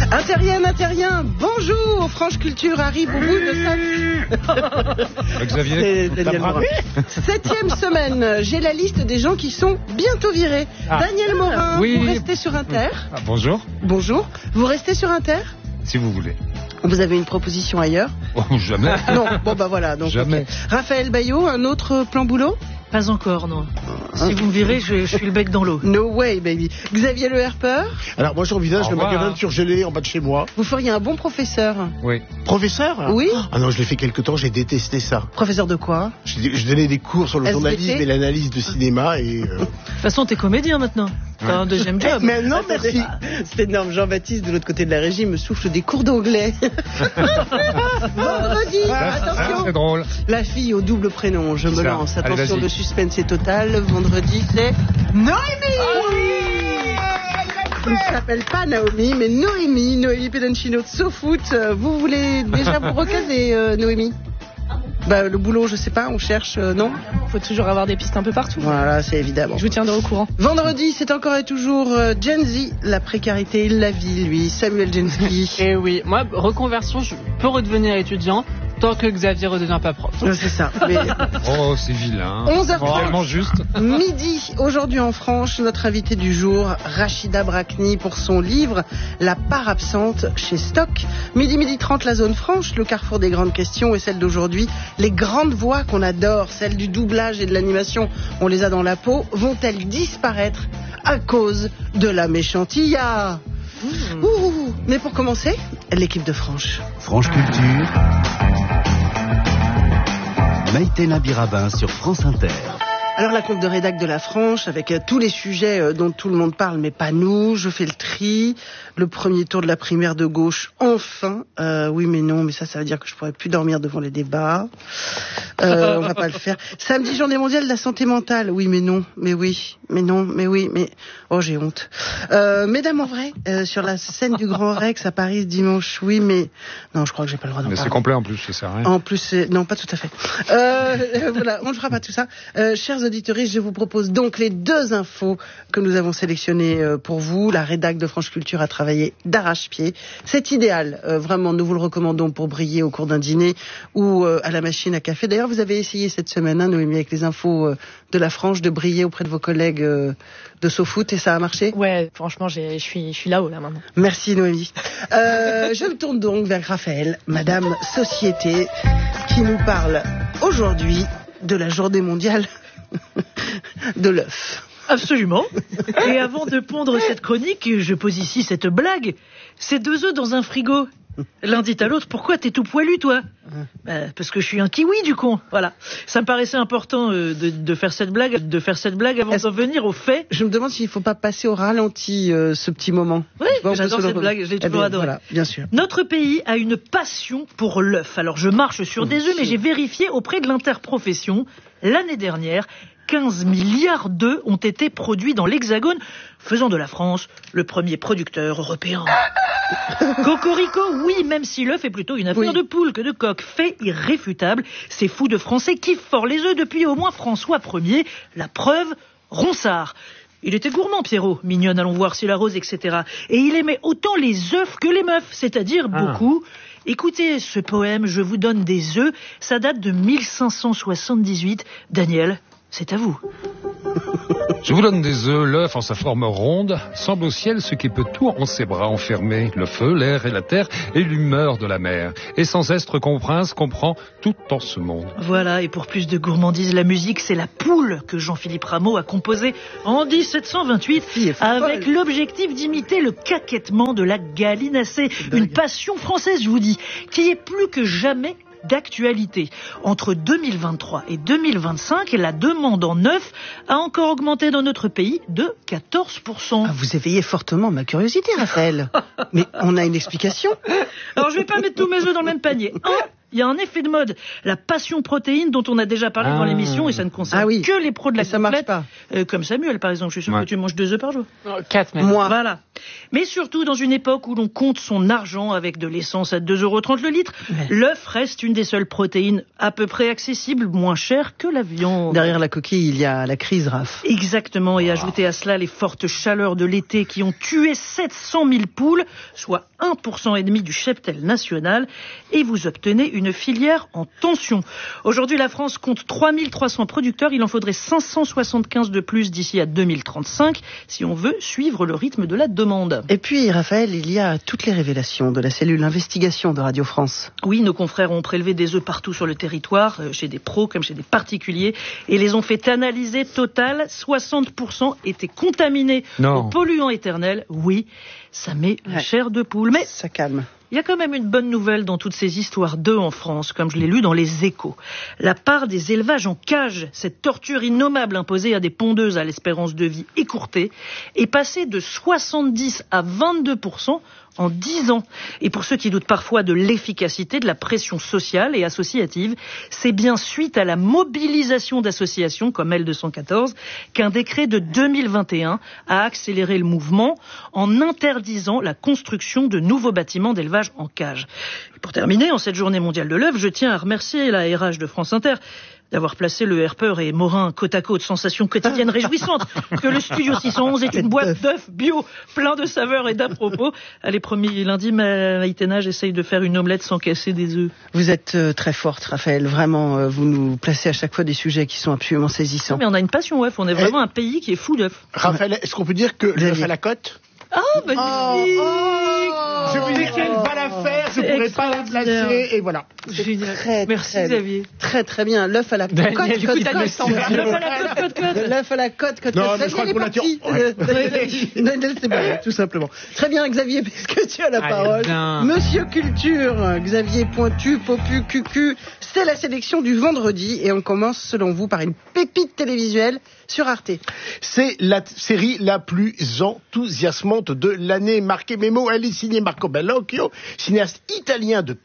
Interrien, bonjour. France Culture arrive au bout de sa... Xavier, Daniel Morin. 7e semaine, j'ai la liste des gens qui sont bientôt virés. Daniel Morin, oui. Vous restez sur Inter. Bonjour. Bonjour. Vous restez sur Inter? Si vous voulez. Vous avez une proposition ailleurs? Oh, jamais. Non, bon bah voilà. Donc, jamais. Okay. Raphaël Baillot, un autre plan boulot? Pas encore, non. Si vous me virez, je suis le bec dans l'eau. No way, baby. Xavier Le Herper? Alors moi j'envisage le magasin de surgelé en bas de chez moi. Vous feriez un bon professeur. Oui. Professeur? Oui. Ah non, je l'ai fait quelque temps, j'ai détesté ça. Professeur de quoi? Je donnais des cours sur le journalisme et l'analyse de cinéma et... De toute façon, t'es comédien maintenant. T'as un deuxième job. Mais non, merci. C'est énorme. Jean-Baptiste, de l'autre côté de la régie, me souffle des cours d'anglais. Vendredi, attention. C'est drôle. La fille au double prénom, je me lance. Allez, Attention, vas-y. le suspense est total. Vendredi, c'est Noémie. Elle ne s'appelle pas Naomi, mais Noémie. Noémie Pedancino de SoFoot. Vous voulez déjà vous recaser, Noémie? Bah, le boulot, je sais pas, on cherche, non? Faut toujours avoir des pistes un peu partout. Voilà, c'est évidemment. Je vous tiendrai au courant. Vendredi, c'est encore et toujours Gen Z, la précarité, la vie, lui, Samuel Genski. Et oui, moi, reconversion, je peux redevenir étudiant tant que Xavier redevient pas prof. C'est ça. Mais... Oh, c'est vilain. 11h30. Tellement juste. Midi, aujourd'hui en France, notre invité du jour, Rachida Brakni, pour son livre La part absente chez Stock. Midi 30, la zone franche, le carrefour des grandes questions, et celle d'aujourd'hui, les grandes voix qu'on adore, celles du doublage et de l'animation, on les a dans la peau, vont-elles disparaître à cause de la méchantilla? Ouh. Mais pour commencer, l'équipe de Franche. Franche Culture. Maïtena Birabin sur France Inter. Alors la compte de rédac de la Franche, avec tous les sujets dont tout le monde parle, mais pas nous. Je fais le tri. Le premier tour de la primaire de gauche, enfin. Oui mais non, mais ça veut dire que je pourrais plus dormir devant les débats. On va pas le faire. Samedi, journée mondiale de la santé mentale. Oui mais non, mais oui, mais non, mais oui, mais... Oh, j'ai honte. Mesdames en vrai, sur la scène du Grand Rex à Paris ce dimanche, oui mais... Non, je crois que j'ai pas le droit d'en Mais parler. c'est complet en plus, ça sert à rien. En plus, non, pas tout à fait. Voilà, on ne fera pas tout ça. Chers auditeurs, je vous propose donc les deux infos que nous avons sélectionnées pour vous. La rédac de France Culture a travaillé d'arrache-pied. C'est idéal, vraiment, nous vous le recommandons pour briller au cours d'un dîner ou à la machine à café. D'ailleurs, vous avez essayé cette semaine, hein, Noémie, avec les infos de la Franche, de briller auprès de vos collègues de SoFoot, et ça a marché? Ouais, franchement, je suis là-haut, là, maintenant. Merci, Noémie. Je me tourne donc vers Raphaël, Madame Société, qui nous parle aujourd'hui de la journée mondiale de l'œuf. Absolument. Et avant de pondre cette chronique, je pose ici cette blague. Ces 2 œufs dans un frigo. L'un dit à l'autre, pourquoi t'es tout poilu, toi? Parce que je suis un kiwi, du con. Voilà. Ça me paraissait important de faire cette blague, avant d'en venir au fait. Je me demande s'il ne faut pas passer au ralenti ce petit moment. Oui, j'adore cette blague, je l'ai toujours adorée. Voilà, bien sûr. Notre pays a une passion pour l'œuf. Alors je marche sur des œufs, mais j'ai vérifié auprès de l'interprofession. L'année dernière, 15 milliards d'œufs ont été produits dans l'Hexagone, faisant de la France le premier producteur européen. Cocorico, oui, même si l'œuf est plutôt une affaire de poule que de coq. Fait irréfutable, ces fous de Français kiffent fort les œufs depuis au moins François Ier. La preuve, Ronsard. Il était gourmand, Pierrot, mignonne, allons voir s'il arrose, etc. Et il aimait autant les œufs que les meufs, c'est-à-dire beaucoup. Écoutez ce poème, je vous donne des œufs, ça date de 1578. Daniel, c'est à vous. Je vous donne des œufs, l'œuf en sa forme ronde semble au ciel ce qui peut tout en ses bras enfermer, le feu, l'air et la terre et l'humeur de la mer. Et sans estre qu'on prince comprend tout en ce monde. Voilà, et pour plus de gourmandise, la musique, c'est La Poule que Jean-Philippe Rameau a composée en 1728 avec l'objectif d'imiter le caquettement de la gallinacée. Une passion française, je vous dis, qui est plus que jamais d'actualité. Entre 2023 et 2025, la demande en œufs a encore augmenté dans notre pays de 14%. Ah, vous éveillez fortement ma curiosité, Raphaël. Mais on a une explication. Alors, je vais pas mettre tous mes œufs dans le même panier. il y a un effet de mode. La passion protéine dont on a déjà parlé dans l'émission, et ça ne concerne que les pros de la complète. Comme Samuel, par exemple. Je suis sûr que tu manges 2 œufs par jour. 4 même. Moi. Voilà. Mais surtout, dans une époque où l'on compte son argent avec de l'essence à 2,30 € le litre, l'œuf reste une des seules protéines à peu près accessibles, moins chères que la viande. Derrière la coquille, il y a la crise, Raph. Exactement. Et ajoutez à cela les fortes chaleurs de l'été qui ont tué 700 000 poules, soit 1,5% du cheptel national, et vous obtenez une filière en tension. Aujourd'hui, la France compte 3300 producteurs. Il en faudrait 575 de plus d'ici à 2035 si on veut suivre le rythme de la demande. Et puis, Raphaël, il y a toutes les révélations de la cellule investigation de Radio France. Oui, nos confrères ont prélevé des œufs partout sur le territoire, chez des pros comme chez des particuliers, et les ont fait analyser. Total, 60% étaient contaminés aux polluants éternels. Oui, ça met la chair de poule. Mais ça calme. Il y a quand même une bonne nouvelle dans toutes ces histoires d'œufs en France, comme je l'ai lu dans Les Échos. La part des élevages en cage, cette torture innommable imposée à des pondeuses à l'espérance de vie écourtée, est passée de 70 à 22% en 10 ans. Et pour ceux qui doutent parfois de l'efficacité de la pression sociale et associative, c'est bien suite à la mobilisation d'associations comme L214 qu'un décret de 2021 a accéléré le mouvement en interdisant la construction de nouveaux bâtiments d'élevage en cage. Et pour terminer, en cette journée mondiale de l'œuf, je tiens à remercier la RH de France Inter d'avoir placé le Herper et Morin côte à côte, sensation quotidienne réjouissante que le Studio 611 est une boîte d'œufs bio, plein de saveurs et d'à propos. Allez, promis, lundi, Maïtena, j'essaye de faire une omelette sans casser des œufs. Vous êtes très forte, Raphaël. Vraiment, vous nous placez à chaque fois des sujets qui sont absolument saisissants. Non, mais on a une passion œuf. On est vraiment un pays qui est fou d'œufs. Raphaël, est-ce qu'on peut dire que l'œuf à la côte? Magnifique! Je me dis qu'elle va la faire, je pourrais pas la placer, et voilà. Merci Xavier. Très très bien. L'œuf à la côte. L'œuf à la côte. Non, mais je crois qu'on l'a dit. C'est bon, tout simplement. Très bien, Xavier, puisque tu as la parole. Monsieur Culture, Xavier Pointu, Popu, Cucu, c'est la sélection du vendredi, et on commence, selon vous, par une pépite télévisuelle sur Arte. C'est la série la plus enthousiasmante de l'année. Marquez mes mots, elle est signée Marco Bellocchio, cinéaste italien de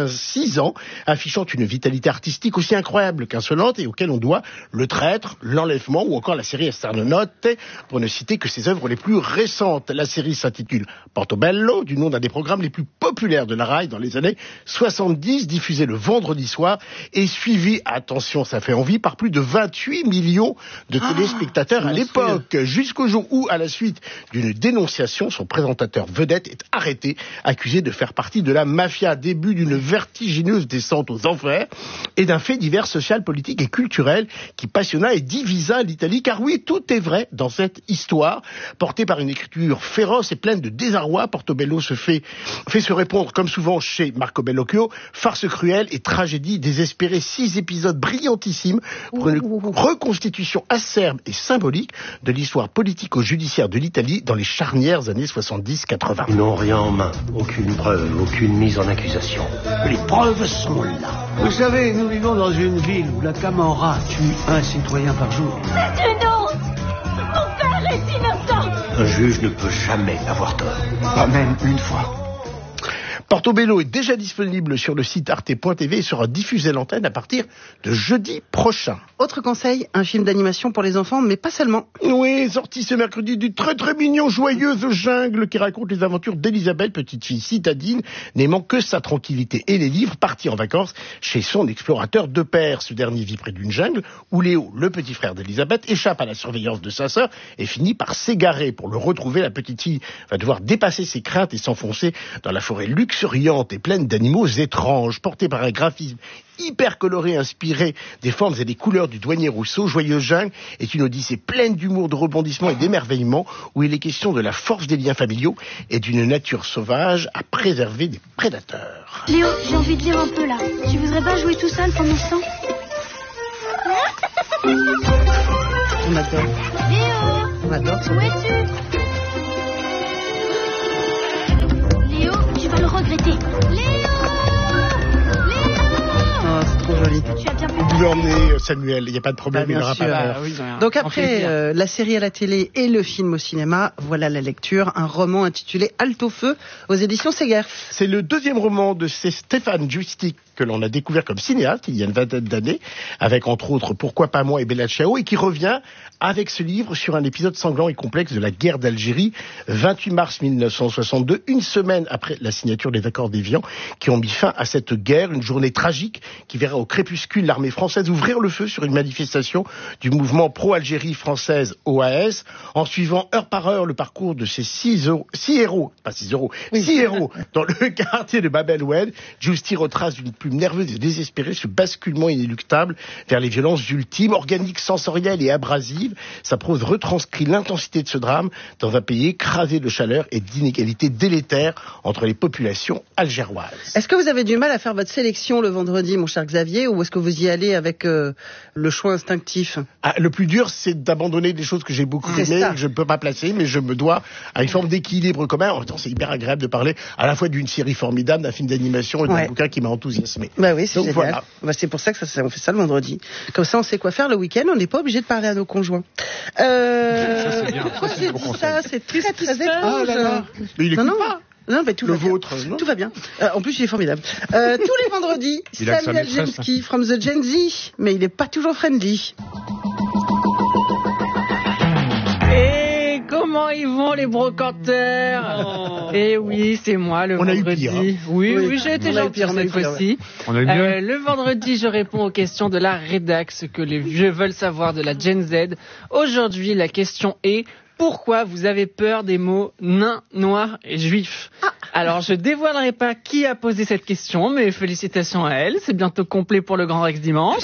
86 ans, affichant une vitalité artistique aussi incroyable qu'insolente et auquel on doit Le Traître, L'Enlèvement ou encore la série Esternonotte, pour ne citer que ses œuvres les plus récentes. La série s'intitule Portobello, du nom d'un des programmes les plus populaires de la RAI dans les années 70, diffusé le vendredi soir et suivi, attention, ça fait envie, par plus de 28 millions de téléspectateurs à l'époque, jusqu'au jour où, à la suite d'une dénonciation, son présentateur vedette est arrêté, accusé de faire partie de la mafia. Début d'une vertigineuse descente aux enfers et d'un fait divers social, politique et culturel qui passionna et divisa l'Italie. Car oui, tout est vrai dans cette histoire, portée par une écriture féroce et pleine de désarroi. Portobello fait se répondre, comme souvent chez Marco Bellocchio, farce cruelle et tragédie désespérée. 6 épisodes brillantissimes pour une reconstitution acerbe et symbolique de l'histoire politico-judiciaire de l'Italie dans les charnières années 70-80. Ils n'ont rien en main, aucune preuve, aucune mise en accusation. Les preuves sont là. Vous savez, nous vivons dans une ville où la Camorra tue un citoyen par jour. C'est une honte! Mon père est innocent! Un juge ne peut jamais avoir tort. Pas même une fois. Portobello est déjà disponible sur le site arte.tv et sera diffusé à l'antenne à partir de jeudi prochain. Autre conseil, un film d'animation pour les enfants, mais pas seulement. Oui, sorti ce mercredi du très très mignon Joyeuse Jungle qui raconte les aventures d'Elisabeth, petite fille citadine, n'aimant que sa tranquillité et les livres, partie en vacances chez son explorateur de père. Ce dernier vit près d'une jungle où Léo, le petit frère d'Elisabeth, échappe à la surveillance de sa sœur et finit par s'égarer. Pour le retrouver, la petite fille va devoir dépasser ses craintes et s'enfoncer dans la forêt luxuriante et pleine d'animaux étranges, portée par un graphisme hyper coloré inspiré des formes et des couleurs du douanier Rousseau. Joyeuse Jungle est une odyssée pleine d'humour, de rebondissements et d'émerveillement où il est question de la force des liens familiaux et d'une nature sauvage à préserver des prédateurs. Léo, j'ai envie de lire un peu là. Tu voudrais pas jouer tout seul pendant ce temps? On adore. Léo, On adore. où es-tu? Léo, tu vas le regretter. Léo! Oh, c'est trop joli. Tu as bien pu pouvez emmener Samuel, il n'y a pas de problème, il bien n'aura sûr. pas peur. Donc après la série à la télé et le film au cinéma, voilà la lecture, un roman intitulé Halte au feu aux éditions Segerf. C'est le deuxième roman de Stéphane Giustic que l'on a découvert comme cinéaste il y a une vingtaine d'années, avec entre autres Pourquoi pas moi et Bella Ciao, et qui revient avec ce livre sur un épisode sanglant et complexe de la guerre d'Algérie, 28 mars 1962, une semaine après la signature des accords d'Évian, qui ont mis fin à cette guerre, une journée tragique qui verra au crépuscule l'armée française ouvrir le feu sur une manifestation du mouvement pro-Algérie française OAS, en suivant heure par heure le parcours de ces 6 héros dans le quartier de Bab el-Oued. Giusti retrace d'une plume nerveuse et désespérée ce basculement inéluctable vers les violences ultimes, organiques, sensorielles et abrasives. Sa prose retranscrit l'intensité de ce drame dans un pays écrasé de chaleur et d'inégalités délétères entre les populations algéroises. Est-ce que vous avez du mal à faire votre sélection le vendredi, mon cher Xavier, ou est-ce que vous y allez avec le choix instinctif? Le plus dur, c'est d'abandonner des choses que j'ai beaucoup aimées, que je ne peux pas placer, mais je me dois à une forme d'équilibre commun. En même temps, c'est hyper agréable de parler à la fois d'une série formidable, d'un film d'animation et d'un bouquin qui m'a enthousiasmé. Bah oui, c'est donc génial. Voilà. Bah c'est pour ça que on fait ça le vendredi. Comme ça, on sait quoi faire le week-end. On n'est pas obligé de parler à nos conjoints. Ça, c'est bien. Pourquoi Ça, c'est j'ai un bon dit conseil. ça? C'est très très étrange. Ah là là. Mais il écoute pas. Non, mais tout Le va bien. vôtre, non? Tout va bien. En plus, il est formidable. Tous les vendredis, Il a que sa Samuel maîtresse. Jemski from the Gen Z, mais il n'est pas toujours friendly. Et comment ils vont les brocanteurs? Et oui, c'est moi le On a eu vendredi. pire, hein. Oui, j'ai été On a eu gentil pire, on a eu cette pire, fois-ci. On a eu mieux. Le vendredi, je réponds aux questions de la rédac, ce que les vieux veulent savoir de la Gen Z. Aujourd'hui, la question est: pourquoi vous avez peur des mots nain, noir et juif? Alors, je dévoilerai pas qui a posé cette question, mais félicitations à elle. C'est bientôt complet pour le Grand Rex dimanche.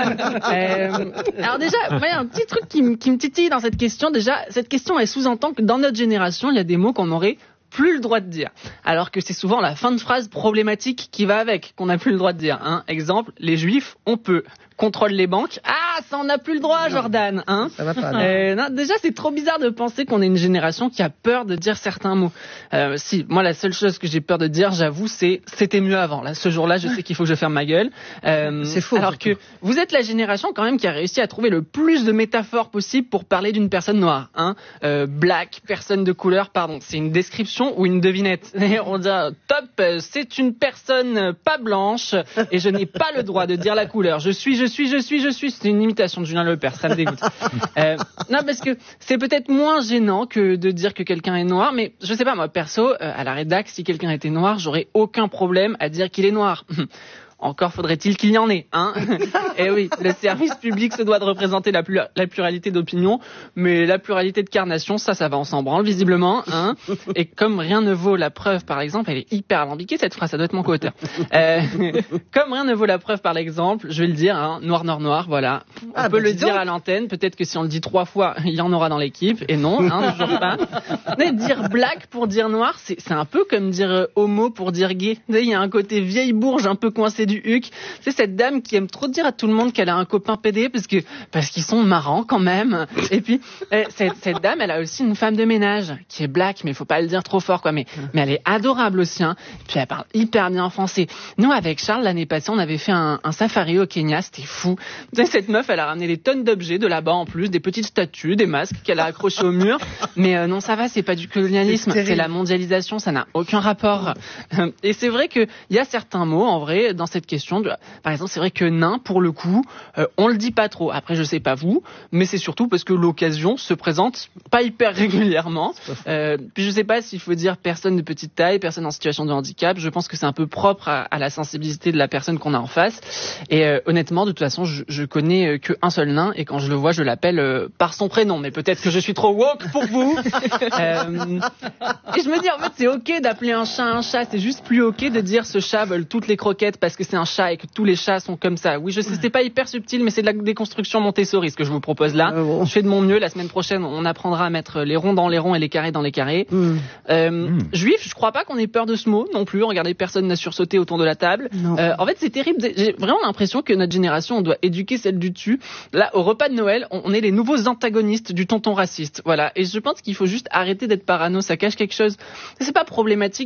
Alors déjà, il y a un petit truc qui me titille dans cette question. Déjà, cette question, elle sous-entend que dans notre génération, il y a des mots qu'on aurait plus le droit de dire. Alors que c'est souvent la fin de phrase problématique qui va avec, qu'on n'a plus le droit de dire. Hein. Exemple, les juifs, on peut. Contrôle les banques. Ah, ça on n'a plus le droit, Jordan. Hein. Ça va pas. Non, déjà, c'est trop bizarre de penser qu'on est une génération qui a peur de dire certains mots. Si, moi, la seule chose que j'ai peur de dire, j'avoue, c'est c'était mieux avant. Là, ce jour-là, je sais qu'il faut que je ferme ma gueule. C'est faux. Alors que vous êtes la génération quand même qui a réussi à trouver le plus de métaphores possibles pour parler d'une personne noire. Hein. Black, personne de couleur, pardon. C'est une description ou une devinette. Et on dit top, c'est une personne pas blanche et je n'ai pas le droit de dire la couleur. Je suis. C'est une imitation de Julien Lepers, ça me dégoûte. Non, parce que c'est peut-être moins gênant que de dire que quelqu'un est noir, mais je sais pas, moi, perso, à la rédac, si quelqu'un était noir, j'aurais aucun problème à dire qu'il est noir. Encore faudrait-il qu'il y en ait, hein. Et oui, le service public se doit de représenter la pluralité d'opinion, mais la pluralité de carnation, ça va, on s'en branle, visiblement, hein. Et comme rien ne vaut la preuve, par exemple, elle est hyper alambiquée, cette phrase, ça doit être mon co-auteur. Comme rien ne vaut la preuve, par exemple, je vais le dire, hein, noir, voilà. On peut le dire à l'antenne, peut-être que si on le dit 3 fois, il y en aura dans l'équipe, et non, hein, toujours pas. Mais dire black pour dire noir, c'est un peu comme dire homo pour dire gay. Il y a un côté vieille bourge un peu coincé du huc. C'est cette dame qui aime trop dire à tout le monde qu'elle a un copain PD parce qu'ils sont marrants quand même. Et puis cette dame, elle a aussi une femme de ménage qui est black, mais il faut pas le dire trop fort quoi. Mais elle est adorable aussi. Hein. Puis elle parle hyper bien français. Nous avec Charles l'année passée, on avait fait un safari au Kenya, c'était fou. Tu sais, cette meuf, elle a ramené des tonnes d'objets de là-bas en plus, des petites statues, des masques qu'elle a accrochés au mur. Mais non, ça va, c'est pas du colonialisme, c'est la mondialisation, ça n'a aucun rapport. Et c'est vrai que il y a certains mots en vrai dans cette question. Par exemple, c'est vrai que nain, pour le coup, on le dit pas trop. Après, je sais pas vous, mais c'est surtout parce que l'occasion se présente pas hyper régulièrement. Puis je sais pas s'il faut dire personne de petite taille, personne en situation de handicap. Je pense que c'est un peu propre à la sensibilité de la personne qu'on a en face. Et honnêtement, de toute façon, je connais qu'un seul nain et quand je le vois, je l'appelle par son prénom. Mais peut-être que je suis trop woke pour vous. Et je me dis, en fait, c'est ok d'appeler un chat. C'est juste plus ok de dire ce chat vole toutes les croquettes parce que c'est un chat et que tous les chats sont comme ça. Oui, je sais, c'est pas hyper subtil, mais c'est de la déconstruction Montessori, ce que je vous propose là. Je fais de mon mieux. La semaine prochaine, on apprendra à mettre les ronds dans les ronds et les carrés dans les carrés. Juif, je crois pas qu'on ait peur de ce mot non plus. Regardez, personne n'a sursauté autour de la table. En fait, c'est terrible. J'ai vraiment l'impression que notre génération, on doit éduquer celle du dessus. Là, au repas de Noël, on est les nouveaux antagonistes du tonton raciste. Voilà. Et je pense qu'il faut juste arrêter d'être parano. Ça cache quelque chose. C'est pas problématique